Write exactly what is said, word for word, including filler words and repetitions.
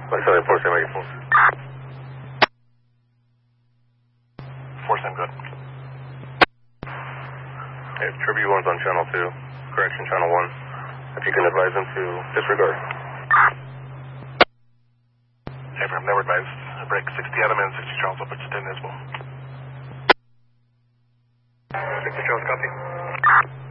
Like Charlie four seven eight four. four seven, good. Hey, Tribute one's on channel two. Correction, channel one. If you can advise them to disregard. Affirm, never advised. Break sixty Adam and sixty Charles up at ten as well. sixty Charles, copy.